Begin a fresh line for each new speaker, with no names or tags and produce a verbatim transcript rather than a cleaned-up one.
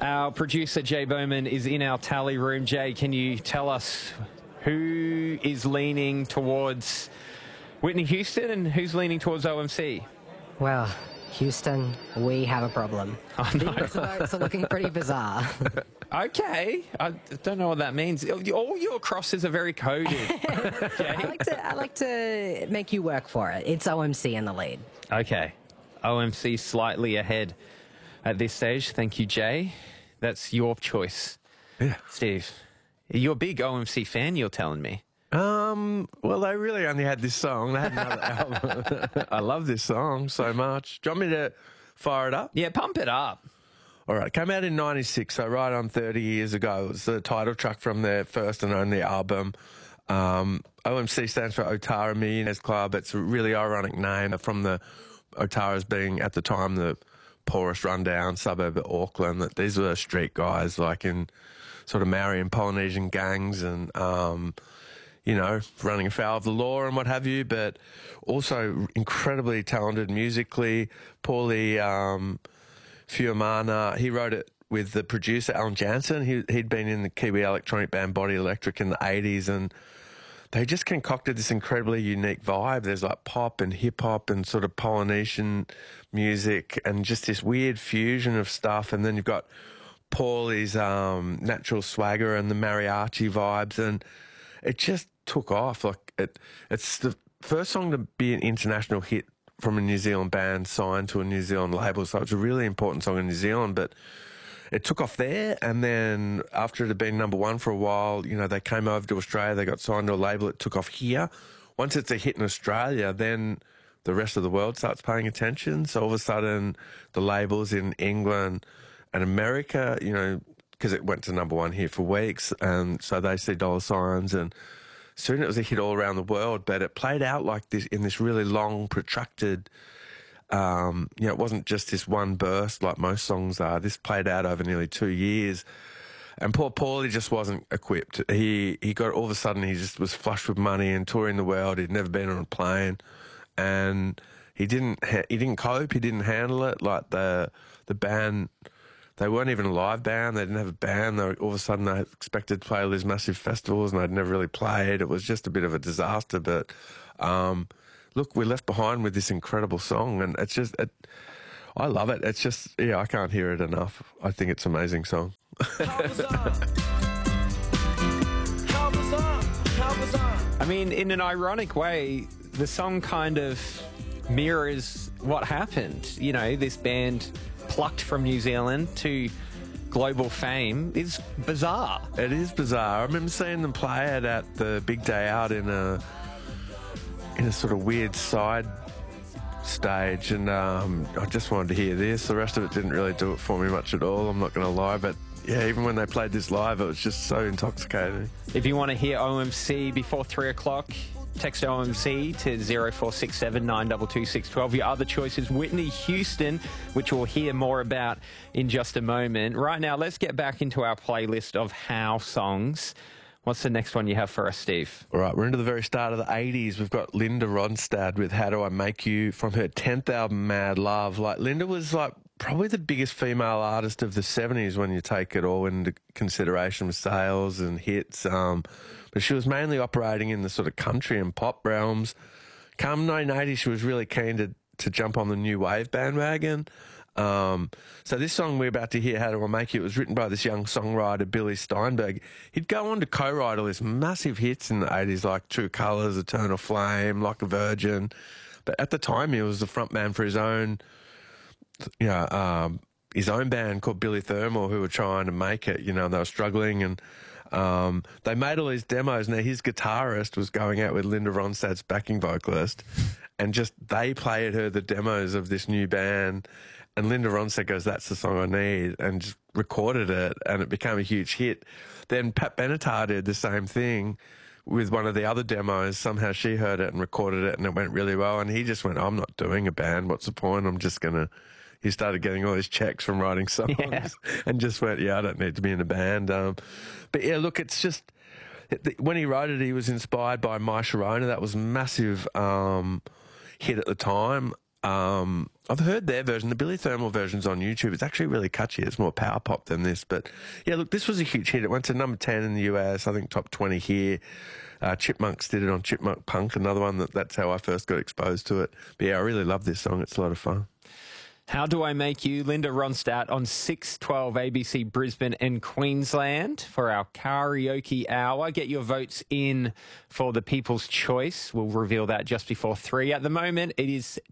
Our producer, Jay Bowman, is in our tally room. Jay, can you tell us who is leaning towards Whitney Houston and who's leaning towards O M C?
Well, Houston, we have a problem.
Oh, no.
These votes are looking pretty bizarre.
Okay. I don't know what that means. All your crosses are very coded.
I, like to, I like to make you work for it. It's O M C in the lead.
Okay. O M C slightly ahead at this stage. Thank you, Jay. That's your choice.
Yeah.
Steve, you're a big O M C fan, you're telling me.
Um, well, they really only had this song. They had another album. I love this song so much. Do you want me to fire it up?
Yeah, pump it up.
All right, it came out in ninety-six, so right on thirty years ago. It was the title track from their first and only album. Um, O M C stands for Otara Millionaires Club. It's a really ironic name from the Otaras being, at the time, the poorest rundown suburb of Auckland. That these were street guys, like in sort of Maori and Polynesian gangs and... Um, you know, running afoul of the law and what have you, but also incredibly talented musically. Paulie um, Fiumana, he wrote it with the producer, Alan Jansen. He, he'd been in the Kiwi electronic band Body Electric in the eighties, and they just concocted this incredibly unique vibe. There's like pop and hip-hop and sort of Polynesian music and just this weird fusion of stuff. And then you've got Paulie's um, natural swagger and the mariachi vibes, and it just took off. Like it, it's the first song to be an international hit from a New Zealand band signed to a New Zealand label, so it's a really important song in New Zealand. But it took off there, and then after it had been number one for a while, you know, they came over to Australia, they got signed to a label, it took off here. Once it's a hit in Australia, then the rest of the world starts paying attention. So all of a sudden, the labels in England and America, you know, because it went to number one here for weeks, and so they see dollar signs, and soon it was a hit all around the world. But it played out like this in this really long, protracted. Um, you know, it wasn't just this one burst like most songs are. This played out over nearly two years, and poor Paulie just wasn't equipped. He he got all of a sudden he just was flush with money and touring the world. He'd never been on a plane, and he didn't ha- he didn't cope. He didn't handle it. Like the the band. They weren't even a live band. They didn't have a band. They were, all of a sudden, they expected to play all these massive festivals, and they'd never really played. It was just a bit of a disaster. But um, look, we're left behind with this incredible song, and it's just, it, I love it. It's just, yeah, I can't hear it enough. I think it's an amazing song.
I mean, in an ironic way, the song kind of mirrors what happened. You know, this band plucked from New Zealand to global fame is bizarre.
It is bizarre. I remember seeing them play it at the Big Day Out in a in a sort of weird side stage, and um, I just wanted to hear this. The rest of it didn't really do it for me much at all, I'm not going to lie, but yeah, even when they played this live, it was just so intoxicating.
If you want to hear O M C before three o'clock, text O M C to zero four six seven nine two two six one two. Your other choice is Whitney Houston, which we'll hear more about in just a moment. Right now, let's get back into our playlist of How songs. What's the next one you have for us, Steve?
All right, we're into the very start of the eighties. We've got Linda Ronstadt with How Do I Make You from her tenth album, Mad Love. Like, Linda was like probably the biggest female artist of the seventies when you take it all into consideration with sales and hits. Um, but she was mainly operating in the sort of country and pop realms. Come nineteen eighty, she was really keen to, to jump on the new wave bandwagon. Um, so this song we're about to hear, How Do I Make You, it was written by this young songwriter, Billy Steinberg. He'd go on to co-write all these massive hits in the eighties, like True Colours, Eternal Flame, Like a Virgin. But at the time, he was the frontman for his own, you know, um, his own band called Billy Thermal, who were trying to make it. You know, they were struggling, and um, they made all these demos. Now, his guitarist was going out with Linda Ronstadt's backing vocalist, and just they played her the demos of this new band. And Linda Ronstadt goes, "That's the song I need," and just recorded it, and it became a huge hit. Then Pat Benatar did the same thing with one of the other demos. Somehow she heard it and recorded it, and it went really well. And he just went, "I'm not doing a band. What's the point? I'm just going to..." He started getting all his checks from writing songs, yeah. and just went, "Yeah, I don't need to be in a band." Um, but yeah, look, it's just... When he wrote it, he was inspired by My Sharona. That was a massive um, hit at the time. Um, I've heard their version, the Billy Thermal version's on YouTube. It's actually really catchy. It's more power pop than this. But yeah, look, this was a huge hit. It went to number ten in the U S, I think top twenty here. Uh, Chipmunks did it on Chipmunk Punk, another one that that's how I first got exposed to it. But yeah, I really love this song. It's a lot of fun.
How Do I Make You? Linda Ronstadt on six twelve A B C Brisbane and Queensland for our karaoke hour. Get your votes in for the People's Choice. We'll reveal that just before three. At the moment, it is